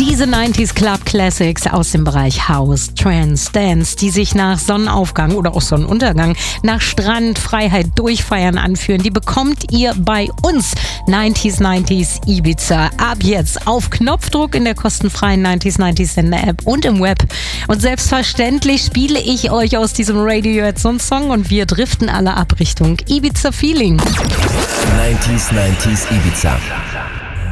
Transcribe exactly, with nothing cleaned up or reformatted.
Diese neunziger Club Classics aus dem Bereich House, Trance, Dance, die sich nach Sonnenaufgang oder auch Sonnenuntergang, nach Strand, Freiheit, Durchfeiern anführen, die bekommt ihr bei uns. neunziger neunziger Ibiza. Ab jetzt auf Knopfdruck in der kostenfreien neunziger neunziger Sender-App und im Web. Und selbstverständlich spiele ich euch aus diesem Radio jetzt so einen Song und wir driften alle ab Richtung Ibiza Feeling. neunziger neunziger Ibiza.